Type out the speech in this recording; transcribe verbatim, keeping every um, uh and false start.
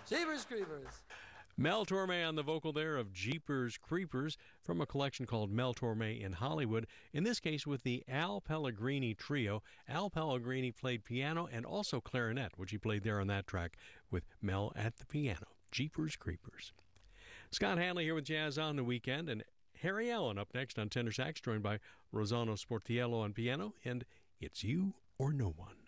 Jeepers Creepers. Mel Torme on the vocal there of Jeepers Creepers from a collection called Mel Torme in Hollywood, in this case with the Al Pellegrini Trio. Al Pellegrini played piano and also clarinet, which he played there on that track with Mel at the piano. Jeepers Creepers. Scott Hanley here with Jazz on the Weekend, and Harry Allen up next on tenor sax, joined by Rossano Sportiello on piano, and It's You or No One.